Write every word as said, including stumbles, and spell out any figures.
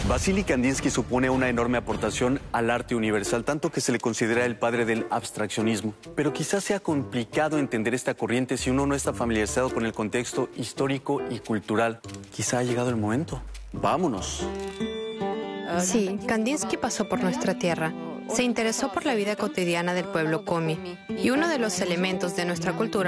Vasily Kandinsky supone una enorme aportación al arte universal, tanto que se le considera el padre del abstraccionismo. Pero quizás sea complicado entender esta corriente si uno no está familiarizado con el contexto histórico y cultural. Quizá ha llegado el momento. ¡Vámonos! Sí, Kandinsky pasó por nuestra tierra. Se interesó por la vida cotidiana del pueblo komi. Y uno de los elementos de nuestra cultura